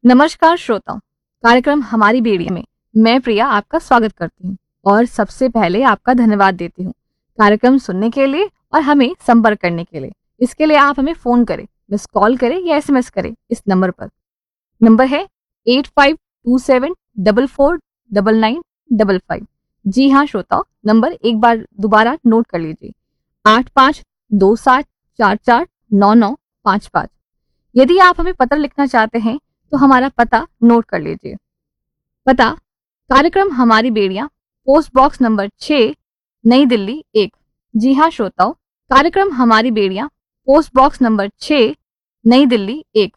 नमस्कार श्रोताओं, कार्यक्रम हमारी बेड़िया में मैं प्रिया आपका स्वागत करती हूँ और सबसे पहले आपका धन्यवाद देती हूँ कार्यक्रम सुनने के लिए और हमें संपर्क करने के लिए। इसके लिए आप हमें फोन करें, मिस कॉल करें या SMS करें इस नंबर पर। नंबर है 8527449955। जी हाँ श्रोताओं, नंबर एक बार दोबारा नोट कर लीजिए, 8527449955। यदि आप हमें पत्र लिखना चाहते हैं तो हमारा पता नोट कर लीजिए। पता कार्यक्रम हमारी बेड़िया, पोस्ट बॉक्स नंबर 6, नई दिल्ली 1। जी हाँ श्रोताओं, कार्यक्रम हमारी बेड़िया, पोस्ट बॉक्स नंबर 6, नई दिल्ली 1।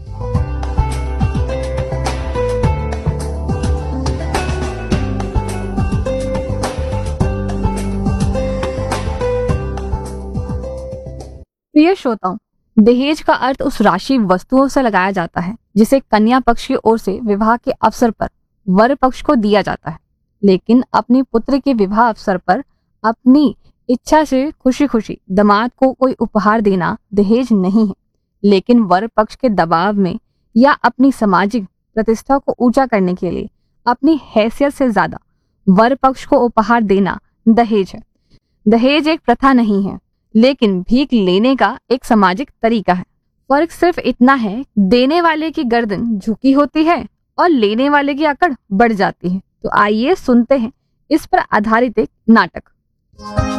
प्रिय श्रोताओं, दहेज का अर्थ उस राशि वस्तुओं से लगाया जाता है जिसे कन्या पक्ष की ओर से विवाह के अवसर पर वर पक्ष को दिया जाता है। लेकिन अपनी पुत्र के विवाह अवसर पर अपनी इच्छा से खुशी खुशी दामाद को कोई उपहार देना दहेज नहीं है, लेकिन वर पक्ष के दबाव में या अपनी सामाजिक प्रतिष्ठा को ऊंचा करने के लिए अपनी हैसियत से ज्यादा वर पक्ष को उपहार देना दहेज है। दहेज एक प्रथा नहीं है, लेकिन भीख लेने का एक सामाजिक तरीका है। फर्क सिर्फ इतना है, देने वाले की गर्दन झुकी होती है और लेने वाले की अकड़ बढ़ जाती है। तो आइए सुनते हैं इस पर आधारित एक नाटक।